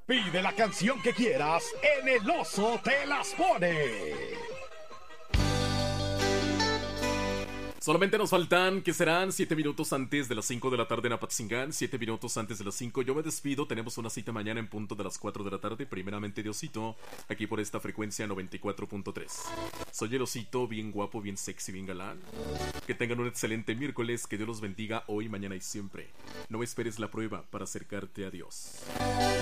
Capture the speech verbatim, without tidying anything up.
Pide la canción que quieras en El Oso te las pone. Solamente nos faltan, que serán siete minutos antes de las cinco de la tarde en Apatzingán, siete minutos antes de las cinco. Yo me despido, tenemos una cita mañana en punto de las cuatro de la tarde, primeramente Diosito, aquí por esta frecuencia noventa y cuatro punto tres. Soy el Osito, bien guapo, bien sexy, bien galán. Que tengan un excelente miércoles, que Dios los bendiga hoy, mañana y siempre. No esperes la prueba para acercarte a Dios.